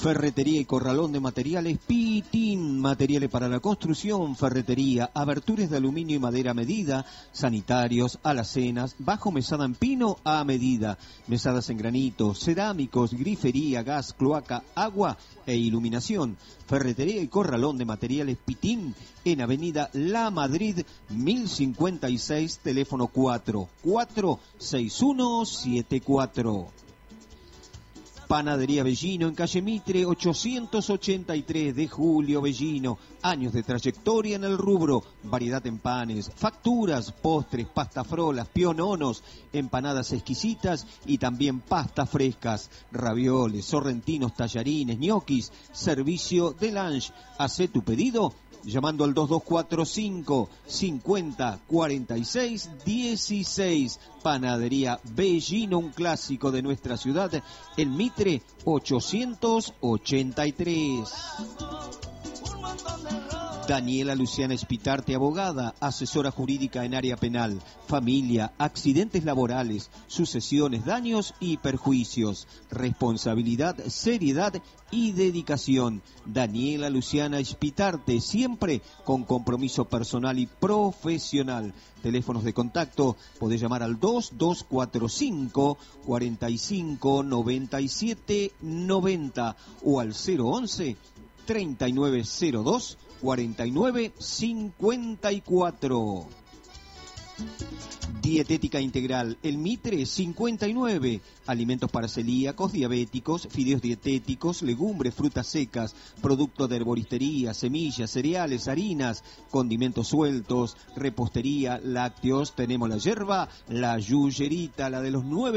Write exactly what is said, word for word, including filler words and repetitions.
Ferretería y corralón de materiales Pitín, materiales para la construcción, ferretería, aberturas de aluminio y madera a medida, sanitarios, alacenas, bajo mesada en pino a medida, mesadas en granito, cerámicos, grifería, gas, cloaca, agua e iluminación. Ferretería y corralón de materiales Pitín en Avenida La Madrid mil cincuenta y seis, teléfono cuatro cuatro seis uno siete cuatro. Panadería Bellino en calle Mitre ochocientos ochenta y tres de Julio Bellino. Años de trayectoria en el rubro, variedad en panes, facturas, postres, pastafrolas, piononos, empanadas exquisitas y también pastas frescas, ravioles, sorrentinos, tallarines, ñoquis, servicio de lunch. Hacé tu pedido llamando al dos dos cuatro cinco, cincuenta, cuarenta y seis, dieciséis. Panadería Bellino, un clásico de nuestra ciudad, en Mitre ochocientos ochenta y tres. Daniela Luciana Espitarte, abogada, asesora jurídica en área penal, familia, accidentes laborales, sucesiones, daños y perjuicios, responsabilidad, seriedad y dedicación. Daniela Luciana Espitarte, siempre con compromiso personal y profesional. Teléfonos de contacto, podés llamar al dos dos cuatro cinco, cuarenta y cinco, noventa y siete, noventa o al cero once, treinta y nueve cero dos, cuarenta y nueve cincuenta y cuatro. Dietética Integral, el Mitre cincuenta y nueve. Alimentos para celíacos, diabéticos, fideos dietéticos, legumbres, frutas secas, productos de herboristería, semillas, cereales, harinas, condimentos sueltos, repostería, lácteos. Tenemos la yerba, la yuyerita, la de los nueve